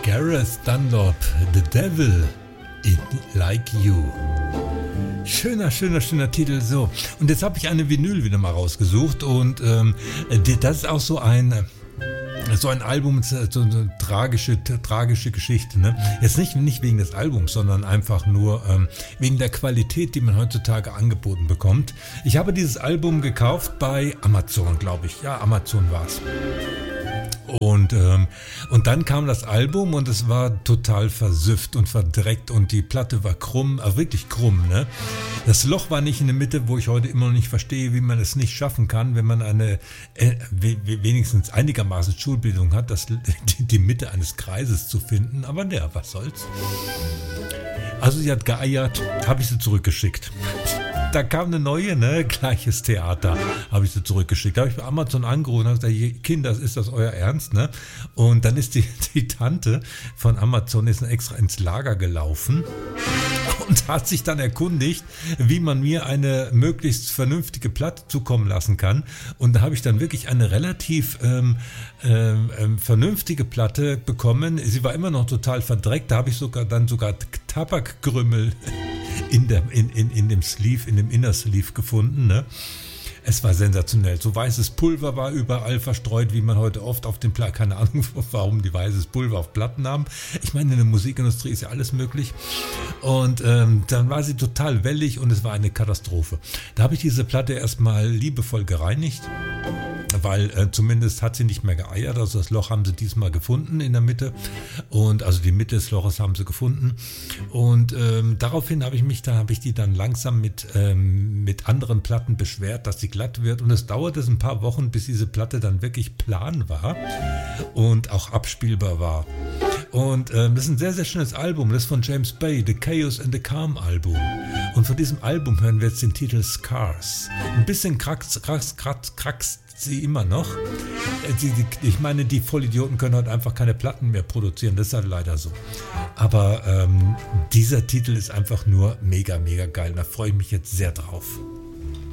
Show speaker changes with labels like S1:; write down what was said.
S1: Gareth Dunlop, The Devil in Like You. Schöner Titel. So, und jetzt habe ich eine Vinyl wieder mal rausgesucht und das ist auch so ein Album, so eine tragische Geschichte. Ne? Jetzt nicht wegen des Albums, sondern einfach nur wegen der Qualität, die man heutzutage angeboten bekommt. Ich habe dieses Album gekauft bei Amazon, glaube ich. Ja, Amazon war es. Und dann kam das Album und es war total versüfft und verdreckt und die Platte war krumm, aber wirklich krumm. Ne? Das Loch war nicht in der Mitte, wo ich heute immer noch nicht verstehe, wie man es nicht schaffen kann, wenn man eine wenigstens einigermaßen Schulbildung hat, die Mitte eines Kreises zu finden. Aber ja, was soll's. Also sie hat geeiert, habe ich sie zurückgeschickt. Da kam eine neue, gleiches Theater, habe ich sie zurückgeschickt. Da habe ich bei Amazon angerufen und habe gesagt, Kinder, ist das euer Ernst? Ne? Und dann ist die Tante von Amazon ist extra ins Lager gelaufen und hat sich dann erkundigt, wie man mir eine möglichst vernünftige Platte zukommen lassen kann. Und da habe ich dann wirklich eine relativ vernünftige Platte bekommen. Sie war immer noch total verdreckt. Da habe ich sogar Tabakkrümmel in dem Sleeve, in dem Inner Sleeve gefunden. Ne? Es war sensationell. So weißes Pulver war überall verstreut, wie man heute oft auf den Platten, keine Ahnung, warum die weißes Pulver auf Platten haben. Ich meine, in der Musikindustrie ist ja alles möglich. Und dann war sie total wellig und es war eine Katastrophe. Da habe ich diese Platte erstmal liebevoll gereinigt, weil zumindest hat sie nicht mehr geeiert. Also das Loch haben sie diesmal gefunden in der Mitte. Und also die Mitte des Loches haben sie gefunden. Und daraufhin habe ich die dann langsam mit anderen Platten beschwert, dass sie glatt wird. Und es dauerte ein paar Wochen, bis diese Platte dann wirklich plan war und auch abspielbar war. Und das ist ein sehr, sehr schönes Album. Das ist von James Bay, The Chaos and the Calm Album. Und von diesem Album hören wir jetzt den Titel Scars. Ein bisschen kraxt sie immer noch. Ich meine, die Vollidioten können heute einfach keine Platten mehr produzieren. Das ist halt leider so. Aber dieser Titel ist einfach nur mega, mega geil. Da freue ich mich jetzt sehr drauf.